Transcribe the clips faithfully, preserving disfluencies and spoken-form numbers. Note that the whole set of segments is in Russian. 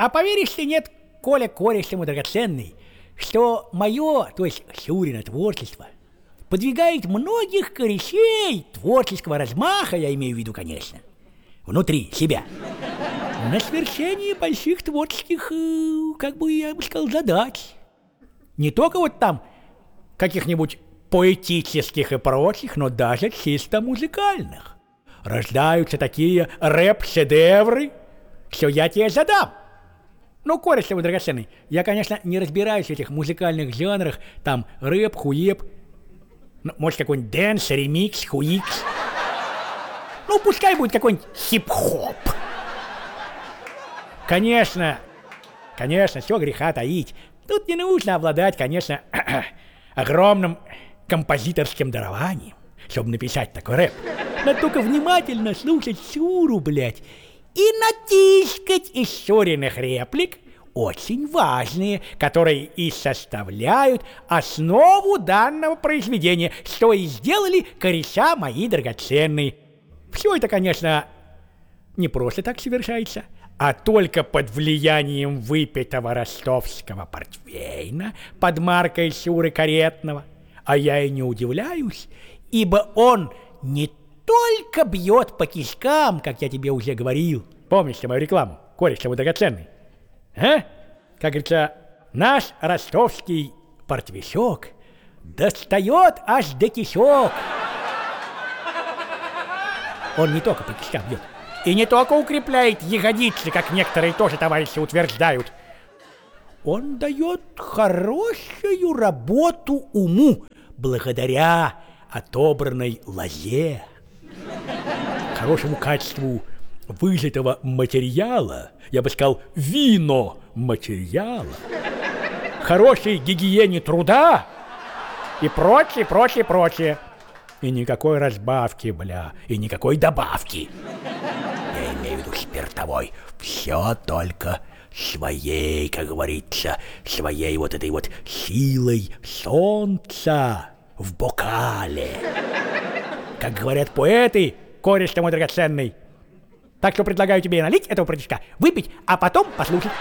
А поверишь ты, нет, Коля, кореш ему драгоценный, что мое, то есть Шурина творчество, подвигает многих корешей творческого размаха, я имею в виду, конечно, внутри себя, на свершение больших творческих, как бы я бы сказал, задач. Не только вот там каких-нибудь поэтических и прочих, но даже чисто музыкальных. Рождаются такие рэп-шедевры, что я тебе задам. Ну, кореш его драгоценный, я, конечно, не разбираюсь в этих музыкальных жанрах, там рэп, хуеп, ну, может, какой-нибудь дэнс, ремикс, хуикс. Ну, пускай будет какой-нибудь хип-хоп. Конечно, конечно, все греха таить. Тут не нужно обладать, конечно, огромным композиторским дарованием, чтобы написать такой рэп. Надо только внимательно слушать Шуру, блядь, и натискать из Шуриных реплик, очень важные, которые и составляют основу данного произведения, что и сделали кореша мои драгоценные. Все это, конечно, не просто так совершается, а только под влиянием выпитого ростовского портвейна под маркой Шуры Каретного. А я и не удивляюсь, ибо он не только бьет по кишкам, как я тебе уже говорил. Помнишь ты мою рекламу, кореш его драгоценный? А? Как говорится, наш ростовский портвейшок достает аж до кишок. Он не только по кишкам бьет, и не только укрепляет ягодицы, как некоторые тоже товарищи утверждают. Он дает хорошую работу уму, благодаря отобранной лозе, хорошему качеству выжатого материала, я бы сказал, вино материала, хорошей гигиене труда и прочее, прочее, прочее. И никакой разбавки, бля, и никакой добавки. Я имею в виду спиртовой. Все только своей, как говорится, своей вот этой вот силой солнца в бокале. Как говорят поэты, кореш ты мой драгоценный. Так что предлагаю тебе налить этого протишка, выпить, а потом послушать.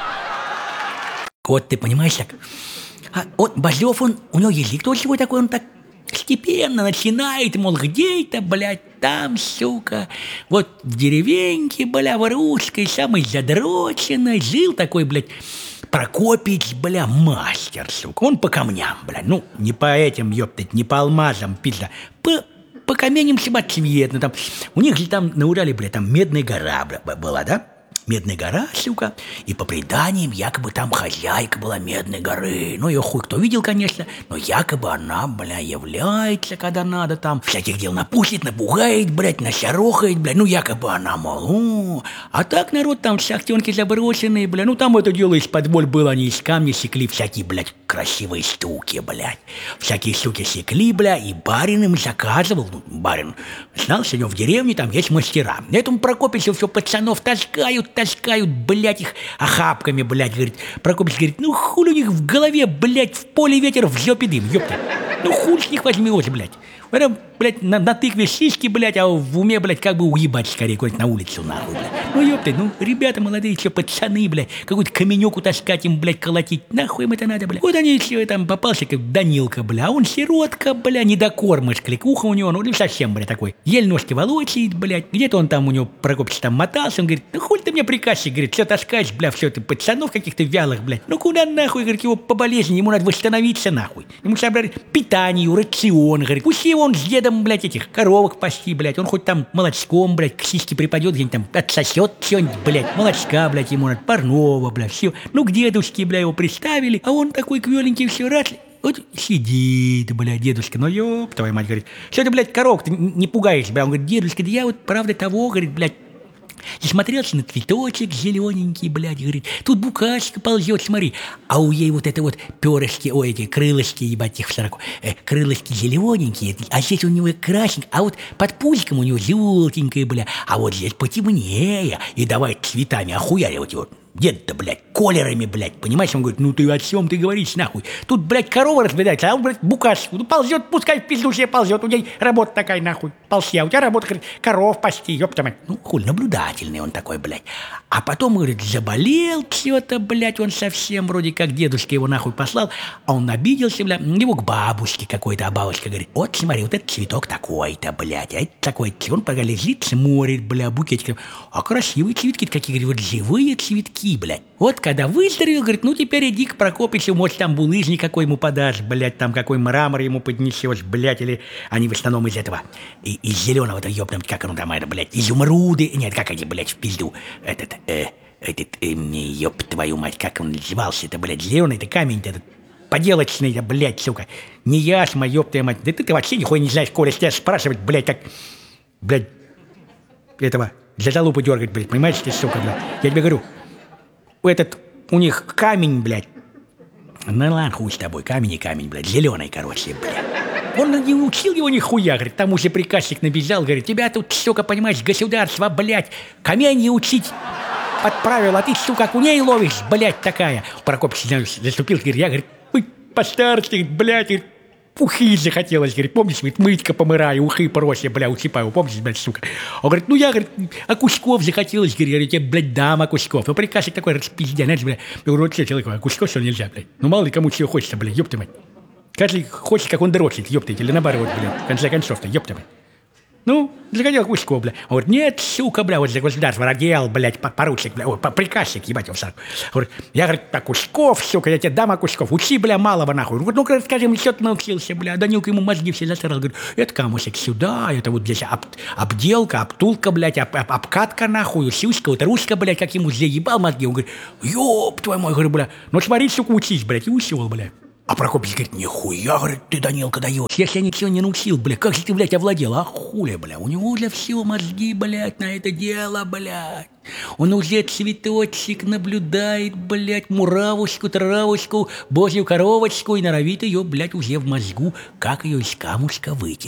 Вот ты понимаешь, так, а, вот Базлёв, он, у него язык тоже свой такой, он так степенно начинает, мол, где это, блядь, там, сука, вот в деревеньке, бля, в русской, самой задроченной, жил такой, блядь, Прокопич, бля, мастер, сука, он по камням, бля, ну, не по этим, ёптать, не по алмазам, пизда, по, по каменям самоцветно, там, у них же там на Урале, бля, там Медная гора, бля, была, да? Медная гора, сука, и по преданиям якобы там хозяйка была Медной горы. Ну, ее хуй кто видел, конечно, но якобы она, бля, является, когда надо там, всяких дел напустит, напугает, блядь, насярохает, бля, ну, якобы она, мол, о, а так народ там шахтенки заброшенные, бля, ну, там это дело из-под боль было, они из камня секли всякие, блядь, красивые штуки, блядь, всякие штуки секли, бля, и барин им заказывал, ну, барин знал, что у него в деревне там есть мастера. Этому Прокопичу все пацанов таскают, таскают, блядь, их охапками, блядь, говорит. Прокопич говорит, ну хули у них в голове, блядь, в поле ветер, в жопе дым, ёпта. Ну хуй с них возьмешь, блядь. Прям, блядь, на, на тыкве сиськи, блядь, а в уме, блядь, как бы уебать скорее куда-нибудь на улицу, нахуй, блядь. Ну ёпта, ну ребята молодые, еще пацаны, блядь, какой-то каменек утаскать им, блядь, колотить, нахуй им это надо, блядь. Вот они еще там попался, как Данилка, бля, а он сиротка, бля, недокормыш, кликуха у него, ну совсем, бля, такой. Еле ножки волочит, блядь, где-то он там у него, Прокопич, там мотался, он говорит, ну хуй ты мне приказчик, говорит, все таскаешь, бля, все ты пацанов каких-то вялых, блядь. Ну куда нахуй, говорит, его по болезни, ему надо восстановиться, нахуй. Ему собрать питание, рацион, говорит, пусть он с дедом, блядь, этих коровок пасти, блядь, он хоть там молочком, блядь, к сиське припадет, где-нибудь там отсосет что-нибудь, блядь, молочка, блядь, ему надо, парного, блядь, все. Ну, к дедушке, бля, его приставили, а он такой квеленький, все раз, вот сидит, блядь, дедушка, ну ёб твою мать, говорит, что ты, блядь, коровок, ты не пугаешься, бля, он говорит, дедушка, да я вот, правда, того, говорит, блядь, засмотрелся на цветочек зелененький, блядь, говорит, тут букашка ползет, смотри, а у ей вот это вот перышки, ой, эти крылышки, ебать, их в сороку, э, крылышки зелененькие, а здесь у него красненькие, а вот под пузиком у него желтенькое, бля, а вот здесь потемнее, и давай цветами охуяривать его. Дед-то, блядь, колерами, блядь, понимаешь? Он говорит, ну ты о чем ты говоришь, нахуй? Тут, блядь, корова разбирается, а он, блядь, букашку. Ну ползет, пускай в пизду себе ползет, у ней работа такая, нахуй. Полз я, у тебя работа, говорит, коров пасти, ёпта мать. Ну, хуй, наблюдательный он такой, блядь. А потом, говорит, заболел что-то, блядь, он совсем вроде как дедушка его нахуй послал, а он обиделся, блядь, его к бабушке какой-то, а бабушка говорит, вот смотри, вот этот цветок такой-то, блядь, а это такой, он пока лежит, смотрит, бля, букетиком, а красивые цветки какие, говорит, вот живые цветки, блядь. Вот когда выздоровел, говорит, ну теперь иди к Прокопичу, может там булыжник какой ему подашь, блядь, там какой мрамор ему поднесешь, блядь, или они в основном из этого, и, из зеленого-то, ёбнем, как он там, это, блядь, изумруды, нет, как они, блядь, в пизду, этот, э, этот, э, ёб твою мать, как он назывался-то, блядь, зеленый-то камень-то, этот, поделочный, да, блядь, сука, не яшма, ёб твою мать, да ты, ты вообще нихуя не знаешь, Коля, тебя спрашивать, блядь, как, блядь, этого, за залупу дергать, блядь, понимаешь, ты, сука, блядь, я тебе говорю, этот, у них камень, блядь, ну ладно, хуй с тобой, камень и камень, блядь, зеленый, короче, блядь. Он не учил его нихуя, говорит, тому же приказчик набежал, говорит, тебя тут, сука, понимаешь, государство, блядь, камень учить подправил, а ты, сука, окуней ловишь, блядь, такая. Прокопич заступил, говорит, я, говорит, ой, по старости, блядь, говорит, ухи захотелось, говорит, помнишь, говорит, мытька помыраю, ухи проще, бля, усыпаю, помнишь, блядь, сука. Он говорит, ну я, говорит, а кусков захотелось, говорит, я тебе, блядь, дам, а кусков. Ну приказчик такой, распиздя, знаешь, блядь, я говорю, вот что человек, а кусков что нельзя, блядь. Ну мало ли кому чего хочется, блядь, ёпта мать. Каждый хочет, как он дрочит, ёпта, или наоборот, блядь, в конце концов-то, ёпта мать. Ну, захотел кусков, бля. Он говорит, нет, сука, бля, вот за государство родил, блядь, поручик, бля, ой, приказчик, ебать его в сарку. Говорит, я, говорит, так, кусков, сука, я тебе дам, а кусков, учи, бля, малого нахуй. Вот, ну-ка, расскажи мне, что ты научился, бля. Данилка ему мозги все засрал, говорит, это камушек сюда, это вот здесь об, обделка, обтулка, блядь, об, об, обкатка, нахуй, сюська, вот ручка, блядь, как ему заебал мозги. Он говорит, ёб твой мой, говорю, бля, ну смотри, сука, учись, блядь, и усел, бля. А Прокопич говорит, нихуя, говорит, ты, Данилка, даешь. Я себя ничего не научил, бля, как же ты, блядь, овладел, а хули, бля, у него уже все мозги, блядь, на это дело, блядь. Он уже цветочек наблюдает, блядь, муравушку, травушку, божью коровочку и норовит ее, блядь, уже в мозгу, как ее из камушка вытянуть.